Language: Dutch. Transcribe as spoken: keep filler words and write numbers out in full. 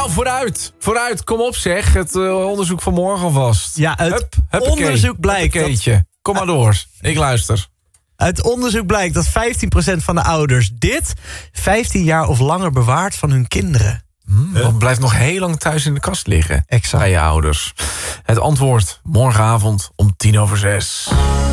Nou, vooruit. Vooruit, kom op zeg. Het uh, onderzoek van morgen alvast. Ja, uit Hup, huppakee. onderzoek blijkt dat... Kom maar door. Ik luister. Uit onderzoek blijkt dat vijftien procent van de ouders dit vijftien jaar of langer bewaart van hun kinderen. Hmm, dat blijft nog heel lang thuis in de kast liggen. Exact. Bij je ouders. Het antwoord morgenavond om tien over zes.